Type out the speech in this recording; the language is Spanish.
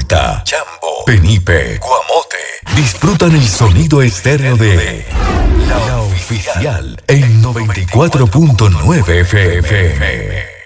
Culta, Chambo, Penipe, Guamote. Disfrutan el sonido estéreo de La Oficial en 94.9 FM.